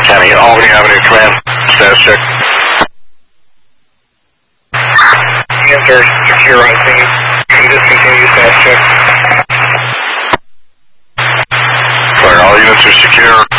County, Albany Avenue Command, status check. Units are secure on scene. Can you just continue status check? Sorry, all units are secure.